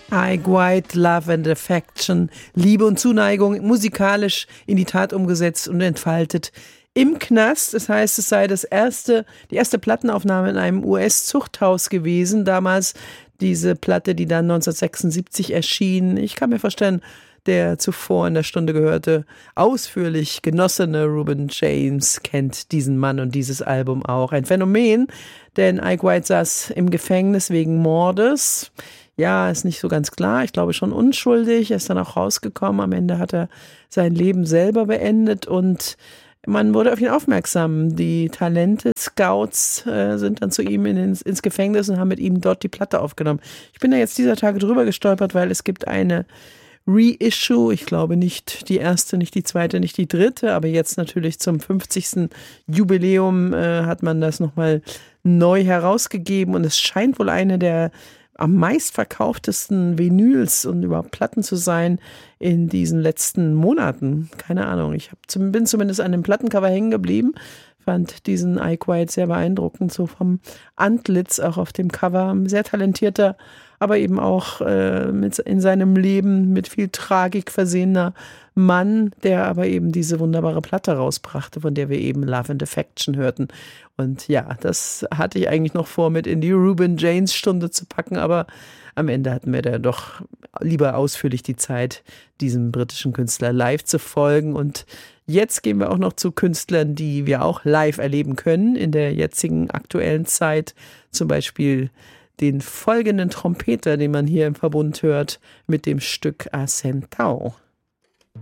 Ike White, Love and Affection, Liebe und Zuneigung, musikalisch in die Tat umgesetzt und entfaltet im Knast. Das heißt, es sei die erste Plattenaufnahme in einem US-Zuchthaus gewesen. Damals diese Platte, die dann 1976 erschien. Ich kann mir vorstellen, der zuvor in der Stunde gehörte, ausführlich genossene Reuben James kennt diesen Mann und dieses Album auch. Ein Phänomen, denn Ike White saß im Gefängnis wegen Mordes. Ja, ist nicht so ganz klar. Ich glaube schon unschuldig. Er ist dann auch rausgekommen. Am Ende hat er sein Leben selber beendet und man wurde auf ihn aufmerksam. Die Talente-Scouts sind dann zu ihm ins Gefängnis und haben mit ihm dort die Platte aufgenommen. Ich bin da jetzt dieser Tage drüber gestolpert, weil es gibt eine Reissue, ich glaube nicht die erste, nicht die zweite, nicht die dritte, aber jetzt natürlich zum 50. Jubiläum hat man das nochmal neu herausgegeben und es scheint wohl eine der am meistverkauftesten Vinyls und überhaupt Platten zu sein in diesen letzten Monaten. Keine Ahnung, bin zumindest an dem Plattencover hängen geblieben, fand diesen Ike White sehr beeindruckend, so vom Antlitz auch auf dem Cover. Ein sehr talentierter, aber eben auch in seinem Leben mit viel Tragik versehener Mann, der aber eben diese wunderbare Platte rausbrachte, von der wir eben Love and Affection hörten. Und ja, das hatte ich eigentlich noch vor, mit in die Reuben James Stunde zu packen, aber am Ende hatten wir da doch lieber ausführlich die Zeit, diesem britischen Künstler live zu folgen. Und jetzt gehen wir auch noch zu Künstlern, die wir auch live erleben können in der jetzigen aktuellen Zeit. Zum Beispiel den folgenden Trompeter, den man hier im Verbund hört, mit dem Stück Ascentao.